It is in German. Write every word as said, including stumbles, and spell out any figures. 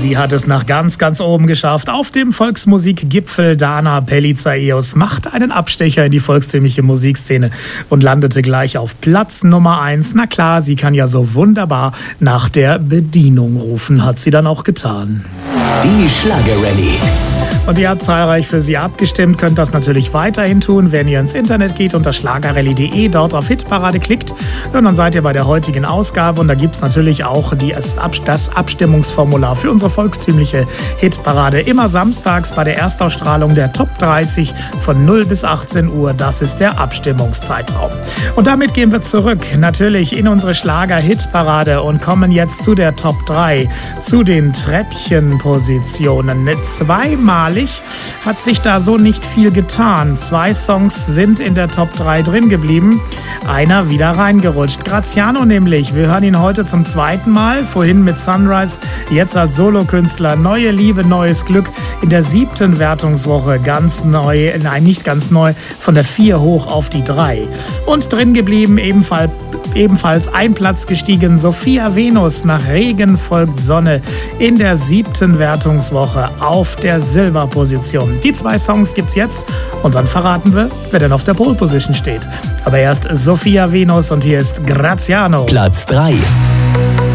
Sie hat es nach ganz, ganz oben geschafft. Auf dem Volksmusikgipfel Dana Pelizaeus macht einen Abstecher in die volkstümliche Musikszene und landete gleich auf Platz Nummer eins. Na klar, sie kann ja so wunderbar nach der Bedienung rufen, hat sie dann auch getan. Die Schlagerrallye. Und ihr habt zahlreich für sie abgestimmt, könnt das natürlich weiterhin tun, wenn ihr ins Internet geht unter schlagerrallye punkt de, dort auf Hitparade klickt. Und dann seid ihr bei der heutigen Ausgabe und da gibt es natürlich auch die, das Abstimmungsformular für unsere volkstümliche Hitparade. Immer samstags bei der Erstausstrahlung der Top dreißig von null bis achtzehn Uhr. Das ist der Abstimmungszeitraum. Und damit gehen wir zurück natürlich in unsere Schlager-Hitparade und kommen jetzt zu der Top drei, zu den Treppchenpositionen. Zweimal hat sich da so nicht viel getan. Zwei Songs sind in der Top drei drin geblieben. Einer wieder reingerutscht. Graziano nämlich. Wir hören ihn heute zum zweiten Mal. Vorhin mit Sunrise, jetzt als Solokünstler. Neue Liebe, neues Glück. In der siebten Wertungswoche ganz neu, nein, nicht ganz neu, von der vier hoch auf die drei. Und drin geblieben, ebenfalls, ebenfalls ein Platz gestiegen. Sophia Venus, nach Regen folgt Sonne. In der siebten Wertungswoche auf der Silber Position. Die zwei Songs gibt's jetzt und dann verraten wir, wer denn auf der Pole Position steht. Aber erst Sophia Venus und hier ist Graziano. Platz drei.